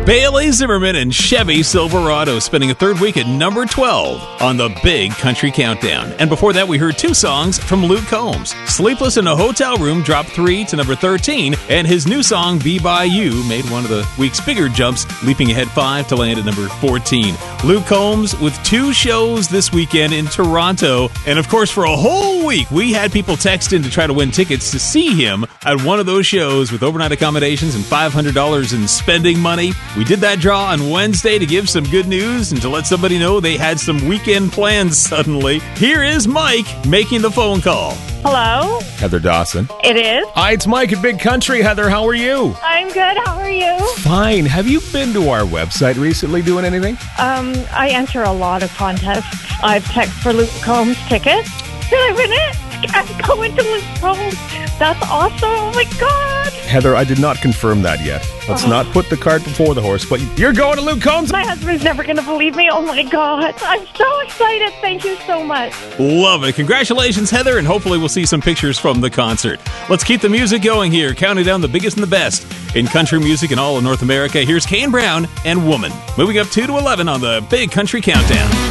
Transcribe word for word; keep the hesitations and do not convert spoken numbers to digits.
Bailey Zimmerman and Chevy Silverado spending a third week at number twelve on the Big Country Countdown. And before that, we heard two songs from Luke Combs. Sleepless in a Hotel Room dropped three to number thirteen, and his new song, Be By You, made one of the week's bigger jumps, leaping ahead five to land at number fourteen. Luke Combs with two shows this weekend in Toronto. And of course, for a whole week, we had people text in to try to win tickets to see him at one of those shows with overnight accommodations and five hundred dollars in spending money. We did that draw on Wednesday to give some good news and to let somebody know they had some weekend plans suddenly. Here is Mike making the phone call. Hello? Heather Dawson. It is? Hi, it's Mike at Big Country. Heather, how are you? I'm good. How are you? Fine. Have you been to our website recently doing anything? Um, I enter a lot of contests. I've texted for Luke Combs tickets. Did I win it? I'm going to Luke Combs. That's awesome. Oh, my God. Heather, I did not confirm that yet. Let's Oh. not put the cart before the horse, but you're going to Luke Combs? My husband's never going to believe me. Oh, my God. I'm so excited. Thank you so much. Love it. Congratulations, Heather, and hopefully we'll see some pictures from the concert. Let's keep the music going here, counting down the biggest and the best in country music in all of North America. Here's Kane Brown and Woman. Moving up two to eleven on the Big Country Countdown.